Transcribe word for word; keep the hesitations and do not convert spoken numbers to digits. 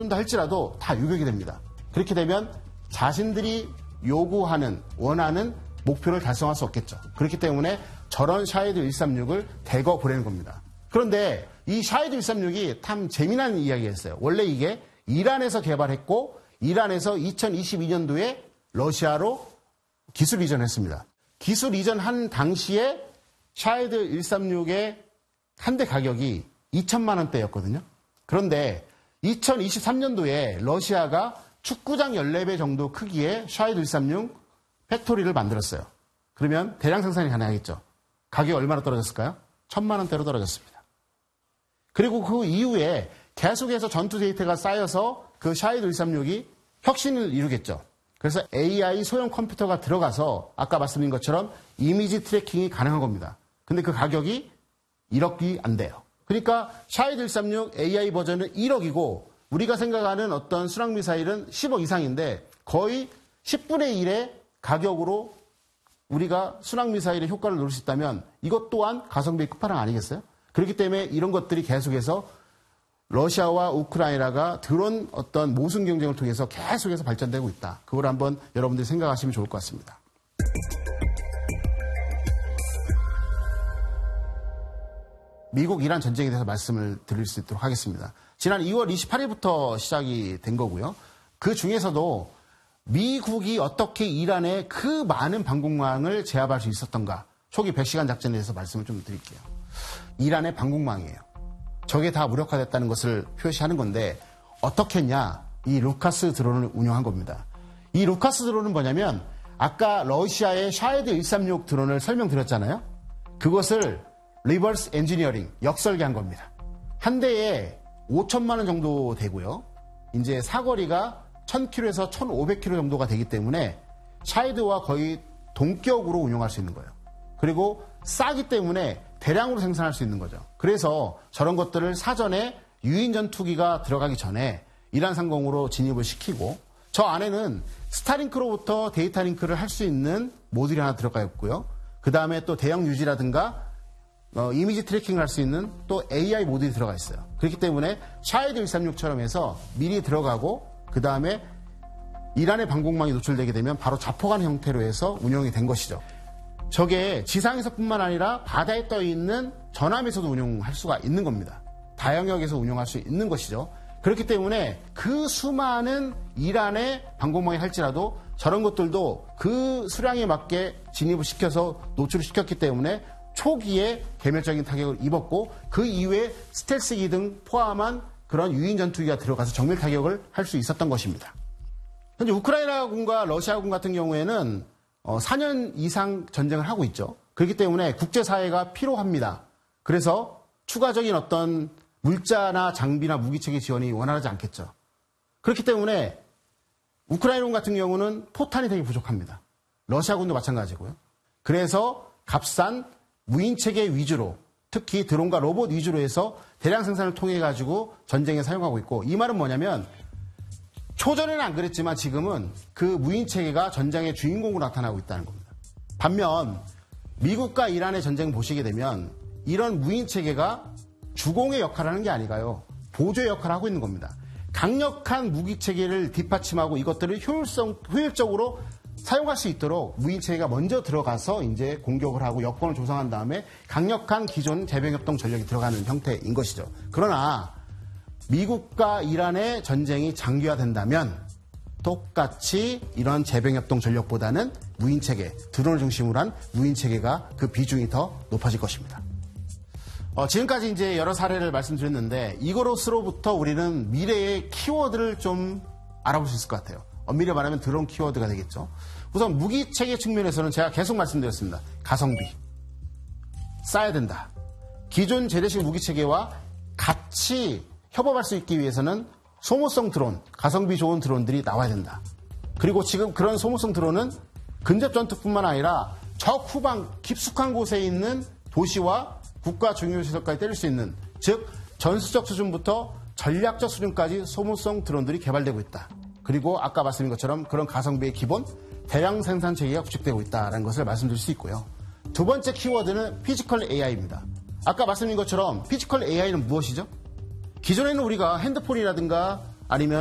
할지라도 다 유격이 됩니다. 그렇게 되면 자신들이 요구하는, 원하는 목표를 달성할 수 없겠죠. 그렇기 때문에 저런 샤헤드 백삼십육을 대거 보내는 겁니다. 그런데 이 샤헤드 백삼십육이 참 재미난 이야기였어요. 원래 이게 이란에서 개발했고 이란에서 이천이십이 년도에 러시아로 기술 이전했습니다. 기술 이전한 당시에 샤헤드 백삼십육의 한 대 가격이 이천만 원대였거든요. 그런데 이천이십삼 년도에 러시아가 축구장 열네 배 정도 크기의 샤헤드 백삼십육 팩토리를 만들었어요. 그러면 대량 생산이 가능하겠죠. 가격이 얼마나 떨어졌을까요? 천만 원대로 떨어졌습니다. 그리고 그 이후에 계속해서 전투 데이터가 쌓여서 그 샤헤드 백삼십육이 혁신을 이루겠죠. 그래서 에이아이 소형 컴퓨터가 들어가서 아까 말씀드린 것처럼 이미지 트래킹이 가능한 겁니다. 근데 그 가격이 일억이 안 돼요. 그러니까 샤헤드 백삼십육 에이아이 버전은 일억이고 우리가 생각하는 어떤 순항미사일은 십억 이상인데 거의 십분의 일의 가격으로 우리가 순항미사일의 효과를 누릴 수 있다면 이것 또한 가성비 끝판왕 아니겠어요? 그렇기 때문에 이런 것들이 계속해서 러시아와 우크라이나가 드론 어떤 모순 경쟁을 통해서 계속해서 발전되고 있다. 그걸 한번 여러분들이 생각하시면 좋을 것 같습니다. 미국 이란 전쟁에 대해서 말씀을 드릴 수 있도록 하겠습니다. 지난 이월 이십팔일부터 시작이 된 거고요. 그 중에서도 미국이 어떻게 이란에 그 많은 방공망을 제압할 수 있었던가 초기 백 시간 작전에 대해서 말씀을 좀 드릴게요. 이란의 방공망이에요. 저게 다 무력화됐다는 것을 표시하는 건데 어떻게 했냐? 이 루카스 드론을 운영한 겁니다. 이 루카스 드론은 뭐냐면 아까 러시아의 샤헤드 백삼십육 드론을 설명드렸잖아요. 그것을 리버스 엔지니어링, 역설계한 겁니다. 한 대에 오천만 원 정도 되고요. 이제 사거리가 천 킬로미터에서 천오백 킬로미터 정도가 되기 때문에 샤헤드와 거의 동격으로 운용할 수 있는 거예요. 그리고 싸기 때문에 대량으로 생산할 수 있는 거죠. 그래서 저런 것들을 사전에 유인 전투기가 들어가기 전에 이란 상공으로 진입을 시키고 저 안에는 스타링크로부터 데이터 링크를 할 수 있는 모듈이 하나 들어가 있고요. 그 다음에 또 대형 유지라든가 어, 이미지 트래킹을 할 수 있는 또 에이아이 모듈이 들어가 있어요. 그렇기 때문에 샤헤드 백삼십육처럼 해서 미리 들어가고 그 다음에 이란의 방공망이 노출되게 되면 바로 자포관 형태로 해서 운영이 된 것이죠. 저게 지상에서뿐만 아니라 바다에 떠 있는 전함에서도 운용할 수가 있는 겁니다. 다영역에서 운용할 수 있는 것이죠. 그렇기 때문에 그 수많은 이란의 방공망이 할지라도 저런 것들도 그 수량에 맞게 진입을 시켜서 노출을 시켰기 때문에 초기에 개멸적인 타격을 입었고 그 이후에 스텔스기 등 포함한 그런 유인 전투기가 들어가서 정밀 타격을 할 수 있었던 것입니다. 현재 우크라이나군과 러시아군 같은 경우에는 어, 사 년 이상 전쟁을 하고 있죠. 그렇기 때문에 국제사회가 필요합니다. 그래서 추가적인 어떤 물자나 장비나 무기체계 지원이 원활하지 않겠죠. 그렇기 때문에 우크라이나군 같은 경우는 포탄이 되게 부족합니다. 러시아군도 마찬가지고요. 그래서 값싼 무인체계 위주로 특히 드론과 로봇 위주로 해서 대량 생산을 통해 가지고 전쟁에 사용하고 있고 이 말은 뭐냐면 초전에는 안 그랬지만 지금은 그 무인체계가 전쟁의 주인공으로 나타나고 있다는 겁니다. 반면 미국과 이란의 전쟁 보시게 되면 이런 무인체계가 주공의 역할을 하는 게 아니라요. 보조의 역할을 하고 있는 겁니다. 강력한 무기체계를 뒷받침하고 이것들을 효율성, 효율적으로 사용할 수 있도록 무인체계가 먼저 들어가서 이제 공격을 하고 여건을 조성한 다음에 강력한 기존 재병협동 전력이 들어가는 형태인 것이죠. 그러나 미국과 이란의 전쟁이 장기화된다면 똑같이 이런 재병협동 전력보다는 무인체계, 드론을 중심으로 한 무인체계가 그 비중이 더 높아질 것입니다. 어, 지금까지 이제 여러 사례를 말씀드렸는데 이것으로부터 우리는 미래의 키워드를 좀 알아볼 수 있을 것 같아요. 엄밀히 말하면 드론 키워드가 되겠죠. 우선 무기체계 측면에서는 제가 계속 말씀드렸습니다. 가성비. 싸야 된다. 기존 재래식 무기체계와 같이 협업할 수 있기 위해서는 소모성 드론, 가성비 좋은 드론들이 나와야 된다. 그리고 지금 그런 소모성 드론은 근접 전투뿐만 아니라 적 후방 깊숙한 곳에 있는 도시와 국가 중요시설까지 때릴 수 있는, 즉 전술적 수준부터 전략적 수준까지 소모성 드론들이 개발되고 있다. 그리고 아까 말씀드린 것처럼 그런 가성비의 기본 대량 생산 체계가 구축되고 있다는 것을 말씀드릴 수 있고요. 두 번째 키워드는 피지컬 에이아이입니다. 아까 말씀드린 것처럼 피지컬 에이아이는 무엇이죠? 기존에는 우리가 핸드폰이라든가 아니면